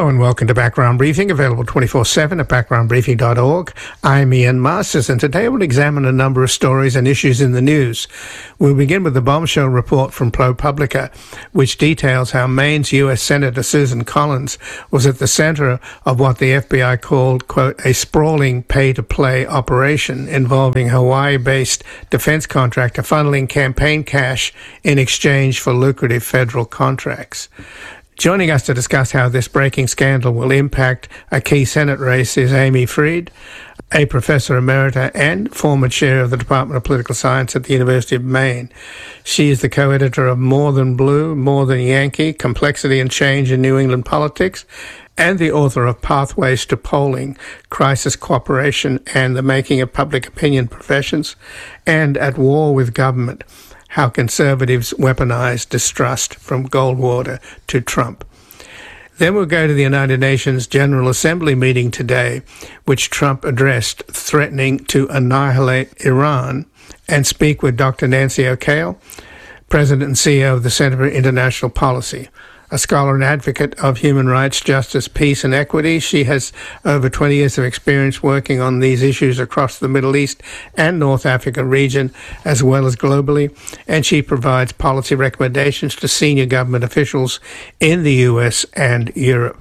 Hello and welcome to Background Briefing, available 24/7 at backgroundbriefing.org. I'm Ian Masters, and today we'll examine a number of stories and issues in the news. We'll begin with the bombshell report from ProPublica, which details how Maine's U.S. Senator Susan Collins was at the center of what the FBI called, quote, a sprawling pay-to-play operation involving Hawaii-based defense contractor funneling campaign cash in exchange for lucrative federal contracts. Joining us to discuss how this breaking scandal will impact a key Senate race is Amy Fried, a professor emerita and former chair of the Department of Political Science at the University of Maine. She is the co-editor of More Than Blue, More Than Yankee, Complexity and Change in New England Politics, and the author of Pathways to Polling, Crisis Cooperation and the Making of Public Opinion Professions, and At War with Government, How Conservatives Weaponize Distrust from Goldwater to Trump. Then we'll go to the United Nations General Assembly meeting today, which Trump addressed, threatening to annihilate Iran, and speak with Dr. Nancy O'Kale, President and CEO of the Center for International Policy. A scholar and advocate of human rights, justice, peace, and equity, she has over 20 years of experience working on these issues across the Middle East and North Africa region, as well as globally, and she provides policy recommendations to senior government officials in the U.S. and Europe.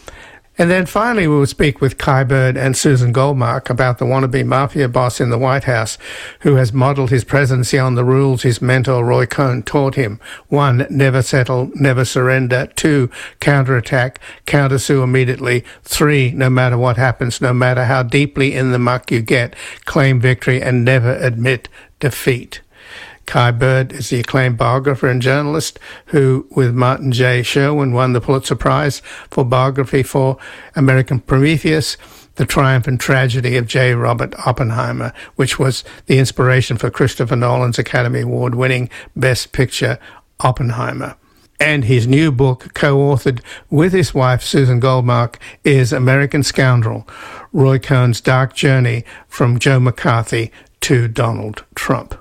And then finally, we will speak with Kai Bird and Susan Goldmark about the wannabe mafia boss in the White House who has modeled his presidency on the rules his mentor Roy Cohn taught him. 1, never settle, never surrender. 2, counterattack, countersue immediately. 3, no matter what happens, no matter how deeply in the muck you get, claim victory and never admit defeat. Kai Bird is the acclaimed biographer and journalist who, with Martin J. Sherwin, won the Pulitzer Prize for biography for American Prometheus, The Triumph and Tragedy of J. Robert Oppenheimer, which was the inspiration for Christopher Nolan's Academy Award-winning Best Picture, Oppenheimer. And his new book, co-authored with his wife, Susan Goldmark, is American Scoundrel, Roy Cohn's Dark Journey from Joe McCarthy to Donald Trump.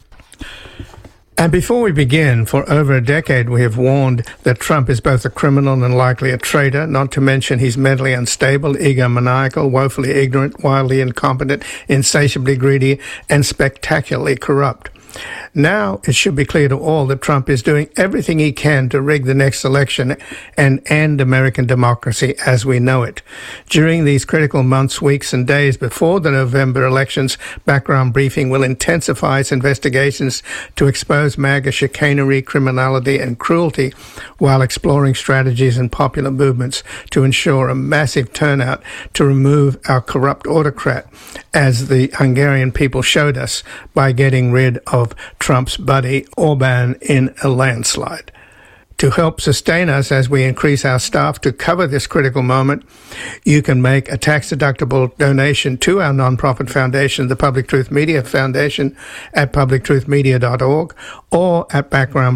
And before we begin, for over a decade we have warned that Trump is both a criminal and likely a traitor, not to mention he's mentally unstable, egomaniacal, woefully ignorant, wildly incompetent, insatiably greedy, and spectacularly corrupt. Now it should be clear to all that Trump is doing everything he can to rig the next election and end American democracy as we know it. During these critical months, weeks, and days before the November elections, Background Briefing will intensify its investigations to expose MAGA chicanery, criminality, and cruelty while exploring strategies and popular movements to ensure a massive turnout to remove our corrupt autocrat, as the Hungarian people showed us by getting rid of Trump's buddy Orban in a landslide. To help sustain us as we increase our staff to cover this critical moment, you can make a tax-deductible donation to our nonprofit foundation, the Public Truth Media Foundation, at publictruthmedia.org or at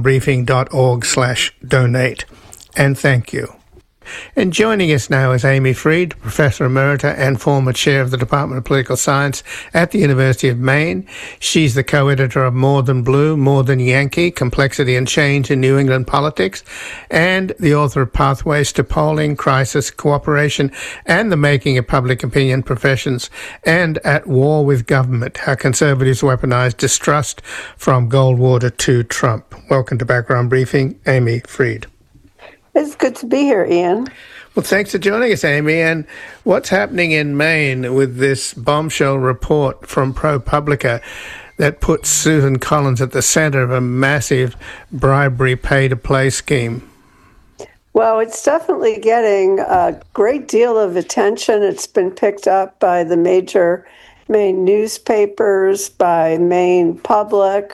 backgroundbriefing.org/donate. And thank you. And joining us now is Amy Fried, Professor Emerita and former Chair of the Department of Political Science at the University of Maine. She's the co-editor of More Than Blue, More Than Yankee, Complexity and Change in New England Politics, and the author of Pathways to Polling, Crisis Cooperation and the Making of Public Opinion Professions, and At War with Government, How Conservatives Weaponize Distrust from Goldwater to Trump. Welcome to Background Briefing, Amy Fried. It's good to be here, Ian. Well, thanks for joining us, Amy. And what's happening in Maine with this bombshell report from ProPublica that puts Susan Collins at the center of a massive bribery pay-to-play scheme? Well, it's definitely getting a great deal of attention. It's been picked up by the major Maine newspapers, by Maine Public,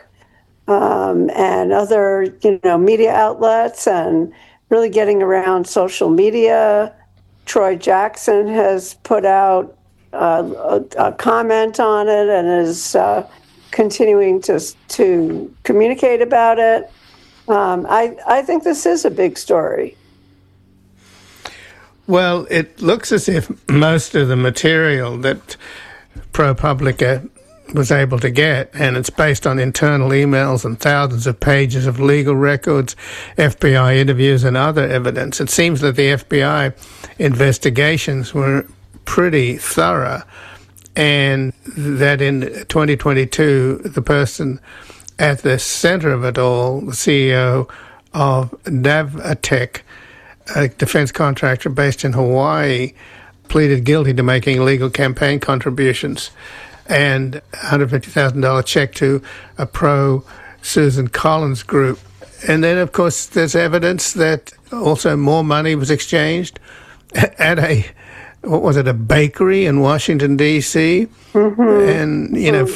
and other, media outlets, and really getting around social media. Troy Jackson has put out a comment on it and is continuing to communicate about it. I think this is a big story. Well, it looks as if most of the material that ProPublica was able to get, and it's based on internal emails and thousands of pages of legal records, FBI interviews, and other evidence. It seems that the FBI investigations were pretty thorough, and that in 2022, the person at the center of it all, the CEO of Navatech, a defense contractor based in Hawaii, pleaded guilty to making illegal campaign contributions and $150,000 check to a pro-Susan Collins group. And then, of course, there's evidence that also more money was exchanged at a bakery in Washington, D.C.? Mm-hmm. And,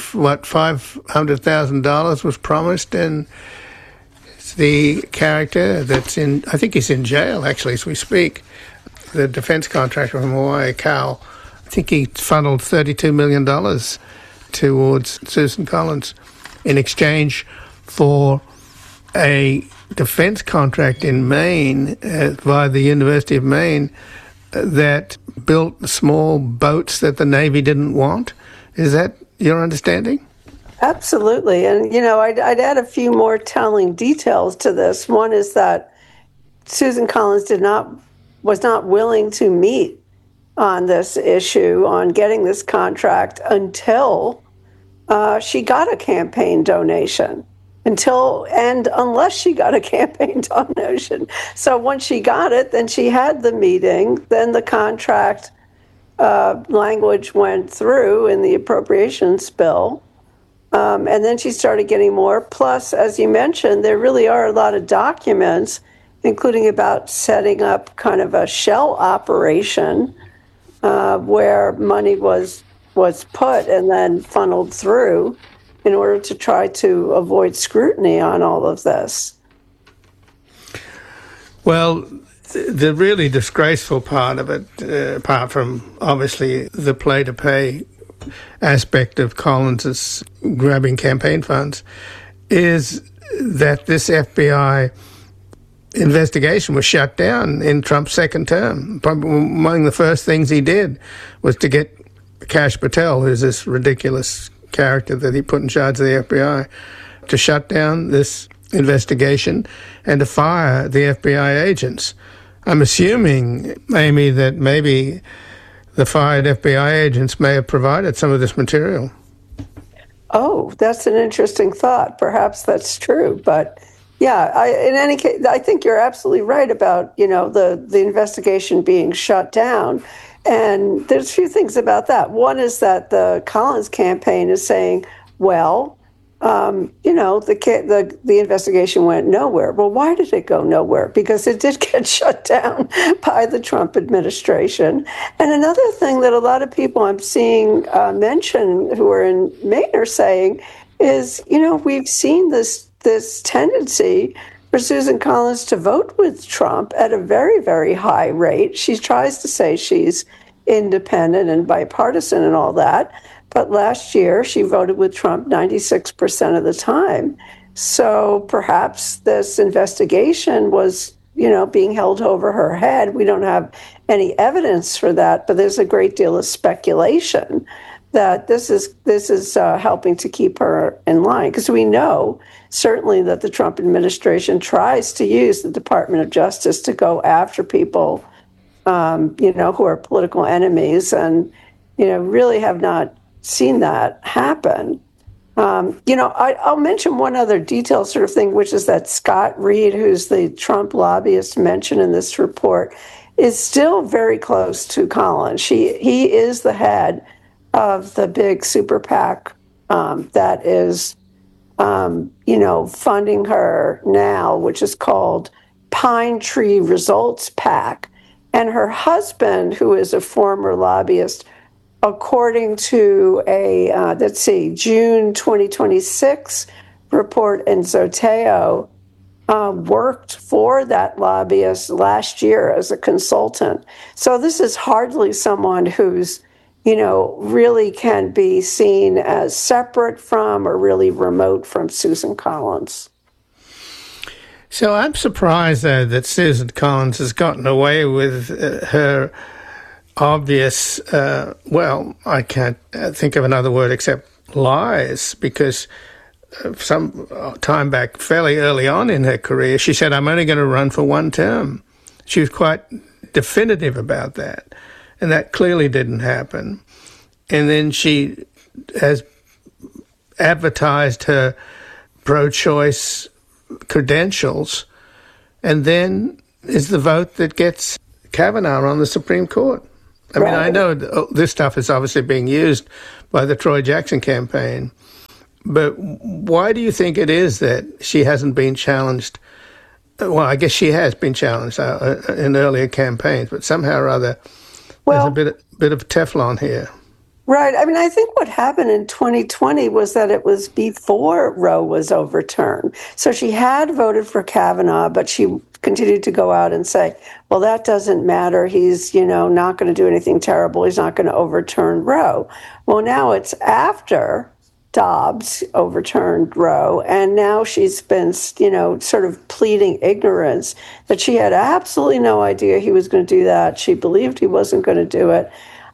$500,000 was promised, and the character that's I think he's in jail, actually, as we speak, the defense contractor from Hawaii, Cal, I think he funneled $32 million towards Susan Collins in exchange for a defense contract in Maine via the University of Maine that built small boats that the Navy didn't want. Is that your understanding? Absolutely. And, I'd add a few more telling details to this. One is that Susan Collins was not willing to meet on this issue, on getting this contract, until she got a campaign donation. Unless she got a campaign donation. So once she got it, then she had the meeting, then the contract language went through in the appropriations bill, and then she started getting more. Plus, as you mentioned, there really are a lot of documents, including about setting up kind of a shell operation where money was put and then funneled through in order to try to avoid scrutiny on all of this. Well, the really disgraceful part of it, apart from obviously the play-to-pay aspect of Collins's grabbing campaign funds, is that this FBI investigation was shut down in Trump's second term. Among the first things he did was to get Kash Patel, who's this ridiculous character that he put in charge of the FBI, to shut down this investigation and to fire the FBI agents. I'm assuming, Amy, that maybe the fired FBI agents may have provided some of this material. Oh, that's an interesting thought. Perhaps that's true. But yeah, in any case, I think you're absolutely right about, the investigation being shut down. And there's a few things about that. One is that the Collins campaign is saying, well, the investigation went nowhere. Well, why did it go nowhere? Because it did get shut down by the Trump administration. And another thing that a lot of people I'm seeing mention who are in Maine are saying is, we've seen this tendency for Susan Collins to vote with Trump at a very, very high rate. She tries to say she's independent and bipartisan and all that. But last year, she voted with Trump 96% of the time. So perhaps this investigation was, being held over her head. We don't have any evidence for that, but there's a great deal of speculation that this is helping to keep her in line. Because we know, certainly, that the Trump administration tries to use the Department of Justice to go after people, who are political enemies and, really have not seen that happen. I'll mention one other detail sort of thing, which is that Scott Reed, who's the Trump lobbyist mentioned in this report, is still very close to Collins. He is the head of the big super PAC that is, funding her now, which is called Pine Tree Results PAC. And her husband, who is a former lobbyist, according to a, June 2026 report in Zoteo, worked for that lobbyist last year as a consultant. So this is hardly someone who's, really can be seen as separate from or really remote from Susan Collins. So I'm surprised, though, that Susan Collins has gotten away with her obvious, I can't think of another word except lies, because some time back, fairly early on in her career, she said, I'm only going to run for one term. She was quite definitive about that, and that clearly didn't happen. And then she has advertised her pro-choice credentials, and then is the vote that gets Kavanaugh on the Supreme Court. I mean, I know this stuff is obviously being used by the Troy Jackson campaign, but why do you think it is that she hasn't been challenged? Well, I guess she has been challenged in earlier campaigns, but somehow or other, there's a bit of Teflon here. Right. I mean, I think what happened in 2020 was that it was before Roe was overturned. So she had voted for Kavanaugh, but she continued to go out and say, well, that doesn't matter. He's, not going to do anything terrible. He's not going to overturn Roe. Well, now it's after Dobbs overturned Roe, and now she's been, sort of pleading ignorance, that she had absolutely no idea he was going to do that. She believed he wasn't going to do it.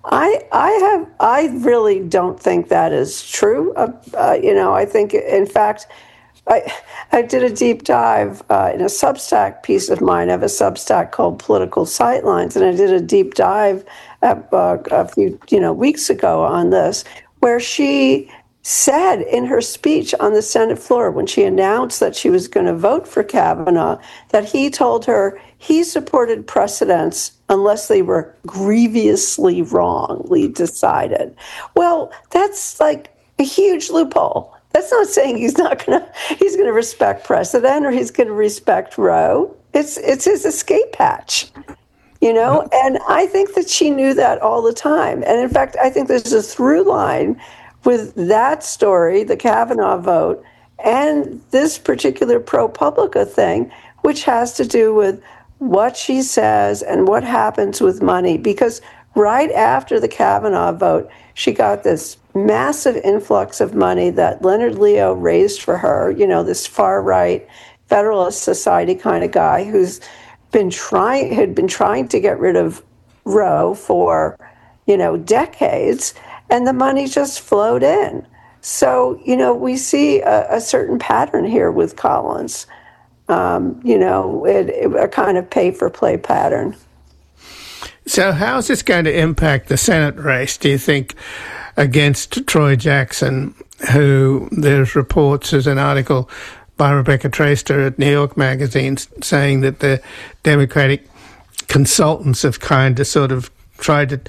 I really don't think that is true. I think, in fact, I did a deep dive in a Substack piece of mine. I have a Substack called Political Sightlines, and I did a deep dive a few weeks ago on this, where she said in her speech on the Senate floor, when she announced that she was going to vote for Kavanaugh, that he told her he supported precedents unless they were grievously wrongly decided. Well, that's like a huge loophole. That's not saying he's going to respect precedent or he's going to respect Roe. It's his escape hatch. And I think that she knew that all the time. And in fact, I think there's a through line with that story, the Kavanaugh vote, and this particular ProPublica thing, which has to do with what she says and what happens with money. Because right after the Kavanaugh vote, she got this massive influx of money that Leonard Leo raised for her, this far-right Federalist Society kind of guy who's had been trying to get rid of Roe for, decades, and the money just flowed in. So, we see a certain pattern here with Collins, a kind of pay-for-play pattern. So how is this going to impact the Senate race, do you think, against Troy Jackson, who there's reports, there's an article by Rebecca Traister at New York Magazine saying that the Democratic consultants have kind of tried to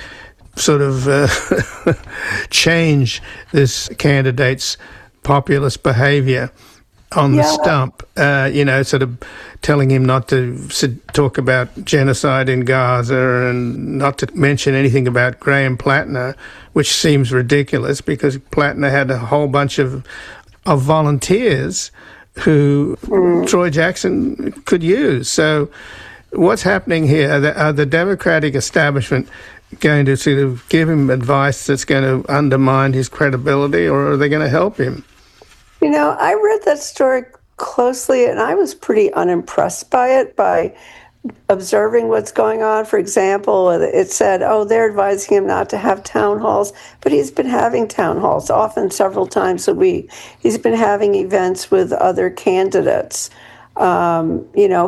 change this candidate's populist behavior on the stump, sort of telling him not to talk about genocide in Gaza and not to mention anything about Graham Plattner, which seems ridiculous because Plattner had a whole bunch of volunteers who Troy Jackson could use. So what's happening here? Are the Democratic establishment going to sort of give him advice that's going to undermine his credibility, or are they going to help him? I read that story closely, and I was pretty unimpressed by it, by observing what's going on. For example, it said, they're advising him not to have town halls, but he's been having town halls, often several times a week. He's been having events with other candidates. I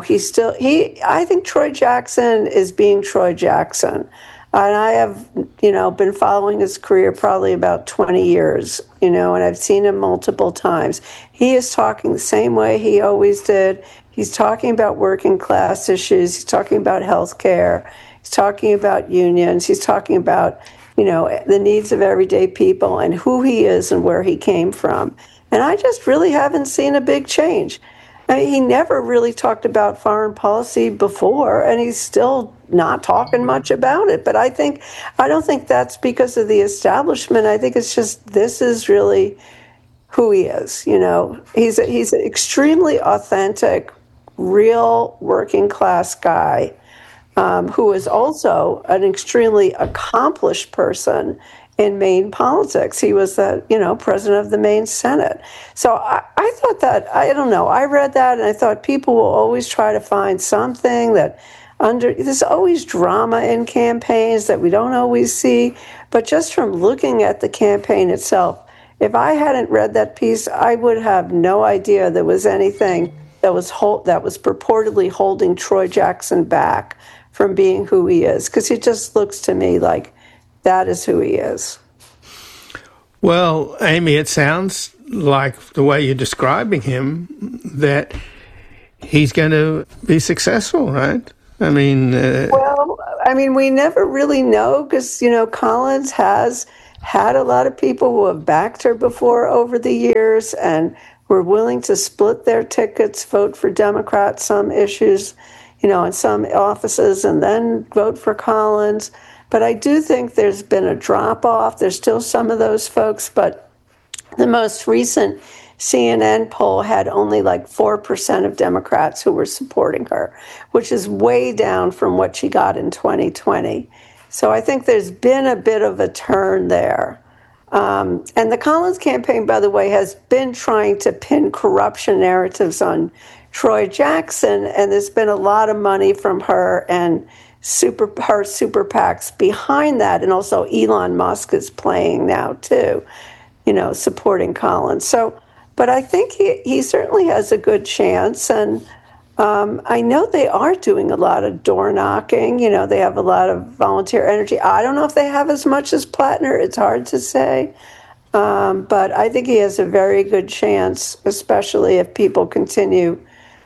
think Troy Jackson is being Troy Jackson. And I have, been following his career probably about 20 years, and I've seen him multiple times. He is talking the same way he always did. He's talking about working class issues. He's talking about health care. He's talking about unions. He's talking about, the needs of everyday people and who he is and where he came from. And I just really haven't seen a big change. I mean, he never really talked about foreign policy before, and he's still not talking much about it. But I don't think that's because of the establishment. I think it's just this is really who he is. He's an extremely authentic, real working class guy who is also an extremely accomplished person in Maine politics. He was the, president of the Maine Senate. So I thought that, I don't know, I read that and I thought people will always try to find something that there's always drama in campaigns that we don't always see. But just from looking at the campaign itself, if I hadn't read that piece, I would have no idea there was anything that was purportedly holding Troy Jackson back from being who he is, because he just looks to me like that is who he is. Well, Amy, it sounds like the way you're describing him that he's going to be successful, right? I mean... we never really know, because, Collins has had a lot of people who have backed her before over the years and were willing to split their tickets, vote for Democrats, some issues, in some offices, and then vote for Collins. But I do think there's been a drop-off. There's still some of those folks, but the most recent CNN poll had only like 4% of Democrats who were supporting her, which is way down from what she got in 2020. So I think there's been a bit of a turn there. And the Collins campaign, by the way, has been trying to pin corruption narratives on Troy Jackson, and there's been a lot of money from her and her super PACs behind that, and also Elon Musk is playing now too, supporting Collins. So, but I think he certainly has a good chance, and I know they are doing a lot of door knocking. They have a lot of volunteer energy. I don't know if they have as much as Plattner. It's hard to say. But I think he has a very good chance, especially if people continue,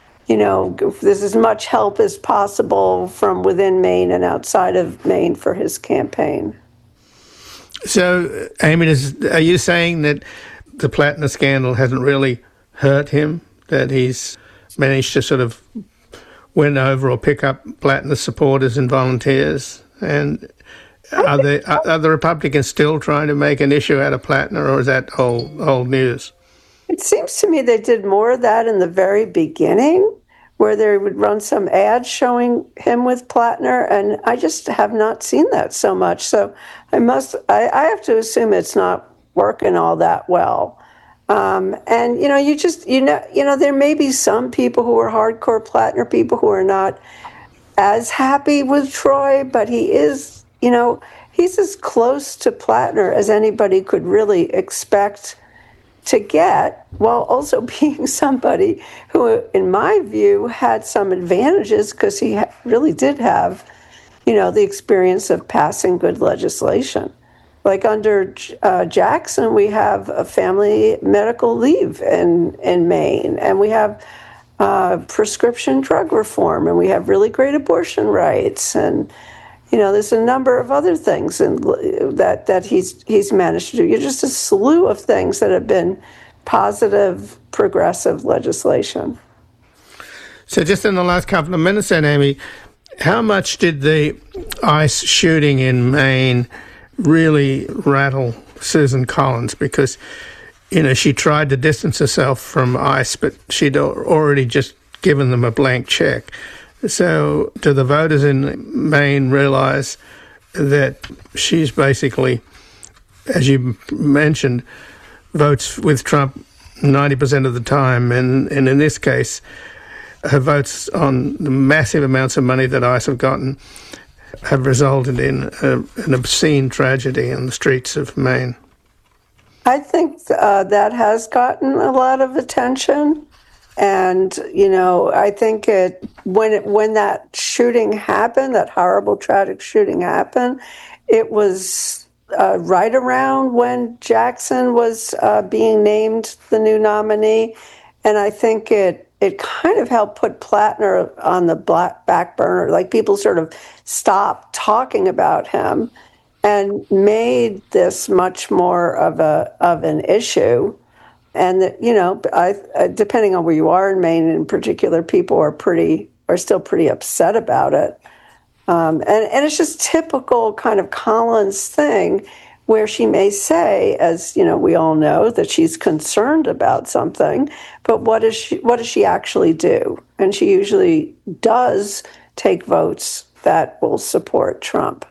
if there's as much help as possible from within Maine and outside of Maine for his campaign. So, Amy, are you saying that the Plattner scandal hasn't really hurt him, that he's managed to sort of win over or pick up Plattner supporters and volunteers? And are the Republicans still trying to make an issue out of Plattner, or is that old news? It seems to me they did more of that in the very beginning, where they would run some ads showing him with Plattner, and I just have not seen that so much. So I have to assume it's not working all that well. And there may be some people who are hardcore Plattner people who are not as happy with Troy, but he is, he's as close to Plattner as anybody could really expect to get, while also being somebody who, in my view, had some advantages because he really did have, the experience of passing good legislation. Like under Jackson, we have a family medical leave in Maine, and we have prescription drug reform, and we have really great abortion rights, and there's a number of other things that he's managed to do. You're just a slew of things that have been positive, progressive legislation. So just in the last couple of minutes then, Amy, how much did the ICE shooting in Maine really rattle Susan Collins? Because, she tried to distance herself from ICE, but she'd already just given them a blank check. So do the voters in Maine realize that she's basically, as you mentioned, votes with Trump 90% of the time, and in this case, her votes on the massive amounts of money that ICE have gotten have resulted in an obscene tragedy in the streets of Maine? I think that has gotten a lot of attention. And, I think when that shooting happened, that horrible, tragic shooting happened, it was right around when Jackson was being named the new nominee. And I think it kind of helped put Plattner on the back burner. Like, people sort of stopped talking about him and made this much more of an issue. And that, depending on where you are in Maine, in particular, people are still pretty upset about it. And it's just typical kind of Collins thing, where she may say, as we all know, that she's concerned about something, but what does she actually do? And she usually does take votes that will support Trump.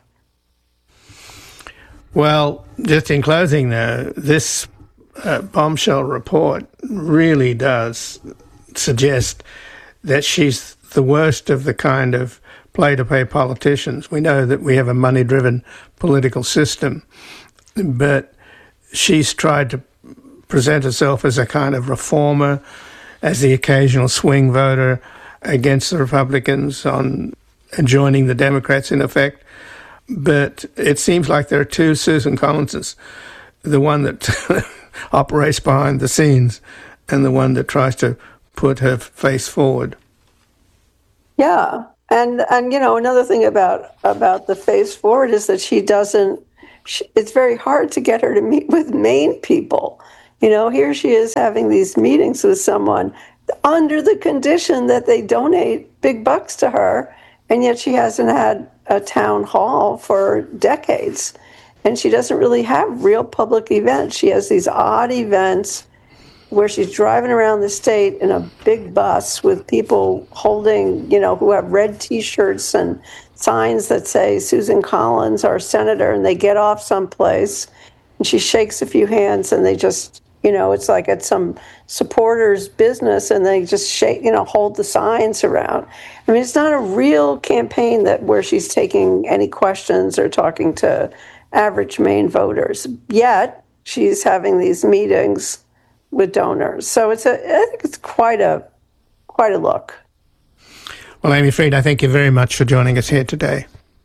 Well, just in closing, though, this bombshell report really does suggest that she's the worst of the kind of play-to-pay politicians. We know that we have a money-driven political system, but she's tried to present herself as a kind of reformer, as the occasional swing voter against the Republicans on joining the Democrats in effect. But it seems like there are two Susan Collinses, the one that operates behind the scenes and the one that tries to put her face forward. Yeah. And another thing about the face forward is that it's very hard to get her to meet with Maine people. Here she is having these meetings with someone under the condition that they donate big bucks to her, and yet she hasn't had a town hall for decades. And she doesn't really have real public events. She has these odd events where she's driving around the state in a big bus with people holding, who have red T-shirts and signs that say Susan Collins, our senator, and they get off someplace and she shakes a few hands and they just, it's like at some supporter's business and they just shake, hold the signs around. I mean, it's not a real campaign where she's taking any questions or talking to average Maine voters. Yet she's having these meetings with donors. So I think it's quite a look. Well, Amy Fried, I thank you very much for joining us here today.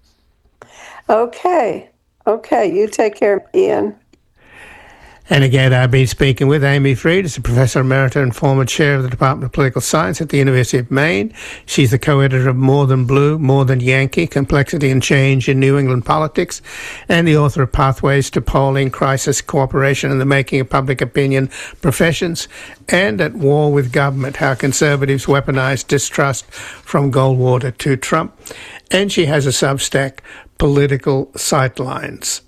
Okay. You take care, Ian. And again, I've been speaking with Amy Fried, as a Professor Emerita and former Chair of the Department of Political Science at the University of Maine. She's the co-editor of More Than Blue, More Than Yankee, Complexity and Change in New England Politics, and the author of Pathways to Polling, Crisis, Cooperation, and the Making of Public Opinion Professions, and At War with Government, How Conservatives Weaponize Distrust from Goldwater to Trump. And she has a Substack, Political Sightlines.